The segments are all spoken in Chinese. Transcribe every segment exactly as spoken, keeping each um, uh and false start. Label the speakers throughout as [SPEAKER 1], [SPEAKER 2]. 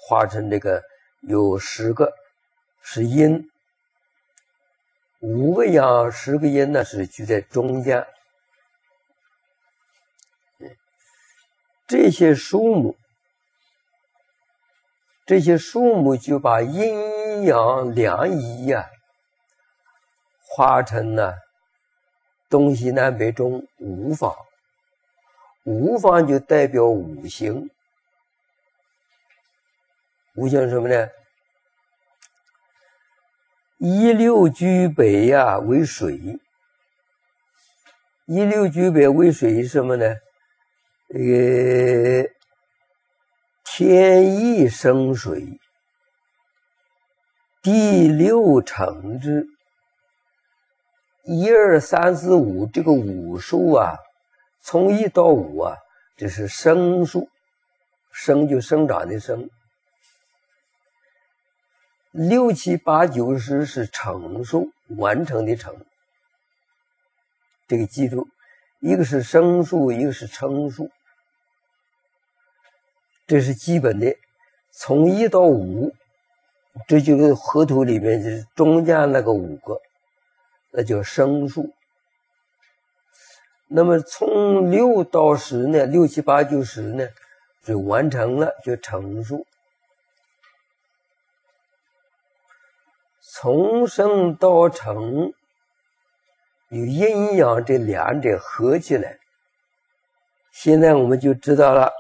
[SPEAKER 1] 画成这个有十个是阴，五个阳，十个阴呢是居在中间。这些数目，这些数目就把阴阳两仪呀、啊，画成了东西南北中五方。五方就代表五行，五行是什么呢？一六居北呀、啊、为水，一六居北为水是什么呢？呃，天意生水，地六成之，一二三四五这个五数啊，从一到五啊，这是生数，生就生长的生。六七八九十是成数，完成的成。这个记住，一个是生数，一个是成数。这是基本的，从一到五，这就是河图里面就是中间那个五个，那叫生数。那么从六到十呢，六七八九十呢，就完成了，就成数。从生到成，有阴阳这两者合起来。现在我们就知道了，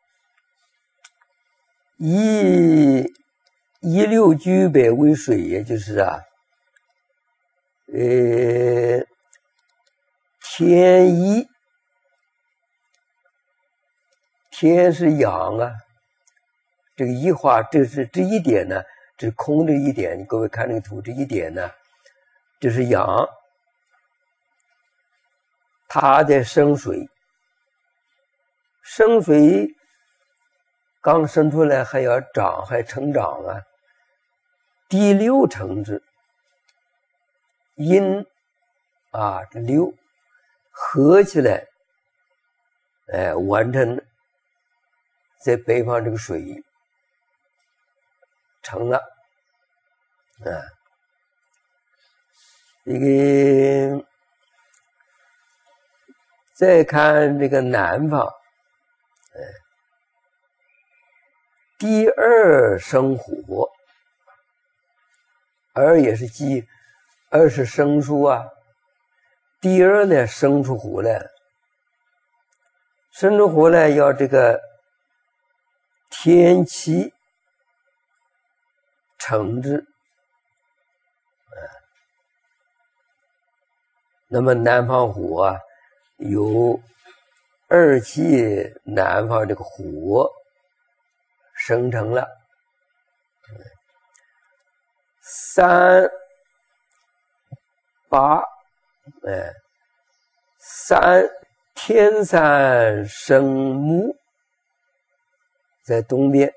[SPEAKER 1] 一一六居北为水，也就是啊，呃，天一，天是阳啊，这个一画，这是这一点呢，这是空的一点，各位看这个图，这一点呢，这是阳，它在生水，生水刚生出来还要长，还成长啊。第六成之，阴啊，这六合起来，哎，完成在北方这个水成了啊。这个再看这个南方，哎，第二生火，二也是记，二是生数啊。第二呢，生出火来了，生出火来要这个天气成之。那么南方火啊，有二气南方这个火生成了。三八，哎，三天山生木，在东边。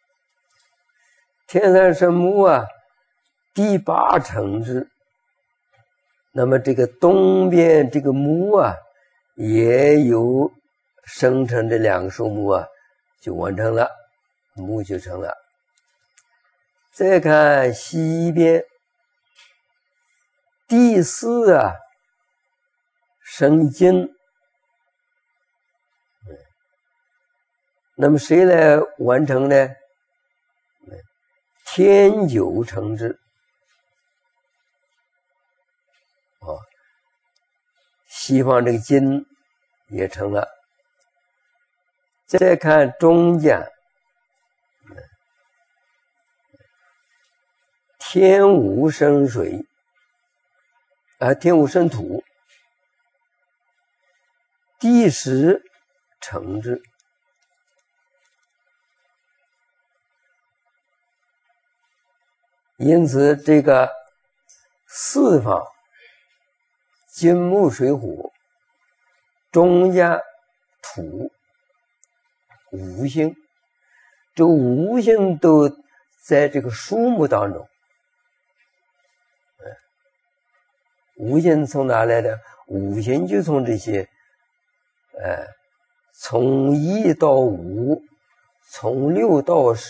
[SPEAKER 1] 天山生木啊，第八成之。那么这个东边这个木啊，也有生成这两个数目啊，就完成了，木就成了。再看西边，第四啊，生金。那么谁来完成呢？天九成之。啊，西方这个金也成了。再看中间，天五生水，啊，天五生土，第十成之。因此，这个四方金木水火，中间土，五行，这五行都在这个数目当中。五行从哪来的？五行就从这些，呃，从一到五，从六到十。